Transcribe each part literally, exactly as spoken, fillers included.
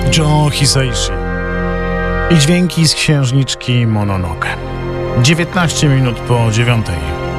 Joe Hisaishi i dźwięki z księżniczki Mononoke. dziewiętnaście minut po dziewiątej.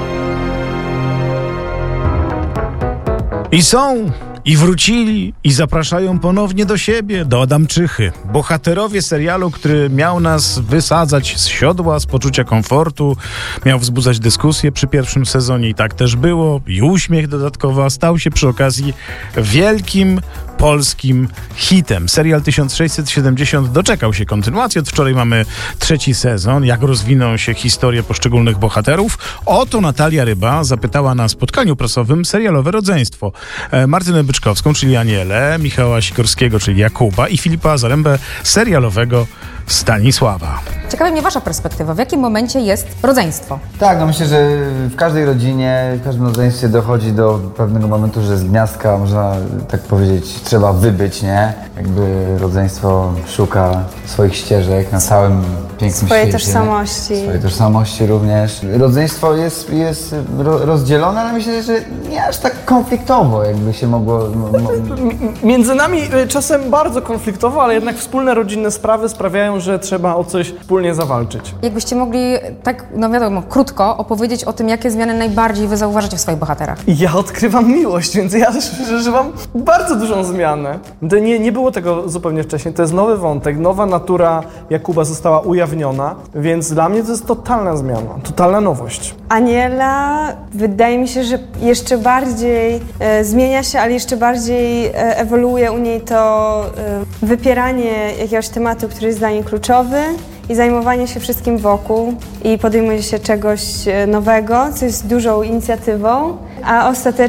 I są, i wrócili, i zapraszają ponownie do siebie, do Adamczychy. Bohaterowie serialu, który miał nas wysadzać z siodła, z poczucia komfortu, miał wzbudzać dyskusję przy pierwszym sezonie i tak też było. I uśmiech dodatkowo, a stał się przy okazji wielkim polskim hitem. Serial tysiąc sześćset siedemdziesiąt doczekał się kontynuacji. Od wczoraj mamy trzeci sezon. Jak rozwiną się historie poszczególnych bohaterów? Oto Natalia Ryba zapytała na spotkaniu prasowym serialowe rodzeństwo. E, Martynę Byczkowską, czyli Anielę, Michała Sikorskiego, czyli Jakuba i Filipa Zarembę, serialowego Stanisława. Ciekawi mnie wasza perspektywa. W jakim momencie jest rodzeństwo? Tak, no myślę, że w każdej rodzinie, w każdym rodzeństwie dochodzi do pewnego momentu, że z gniazdka, można tak powiedzieć, trzeba wybyć, nie? Jakby rodzeństwo szuka swoich ścieżek na całym pięknym Swojej świecie. tożsamości. Swojej tożsamości również. Rodzeństwo jest, jest ro, rozdzielone, ale myślę, że nie aż tak konfliktowo, jakby się mogło... Mo, Między nami czasem bardzo konfliktowo, ale jednak wspólne rodzinne sprawy sprawiają, że trzeba o coś wspólnie zawalczyć. Jakbyście mogli tak, no wiadomo, krótko opowiedzieć o tym, jakie zmiany najbardziej wy zauważacie w swoich bohaterach. Ja odkrywam miłość, więc ja przeżywam bardzo dużą zmianę. To nie, nie było tego zupełnie wcześniej. To jest nowy wątek, nowa natura Jakuba została ujawniona, więc dla mnie to jest totalna zmiana, totalna nowość. Aniela, wydaje mi się, że jeszcze bardziej e, zmienia się, ale jeszcze bardziej e, ewoluuje u niej to e, wypieranie jakiegoś tematu, który jest dla niej kluczowy i zajmowanie się wszystkim wokół i podejmuje się czegoś e, nowego, co jest dużą inicjatywą, a ostatecznie